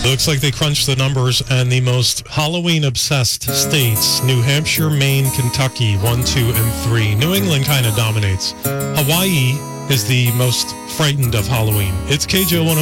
It looks like they crunched the numbers, and the most Halloween-obsessed states, New Hampshire, Maine, Kentucky, 1, 2, and 3. New England kind of dominates. Hawaii is the most frightened of Halloween. It's KJO 104.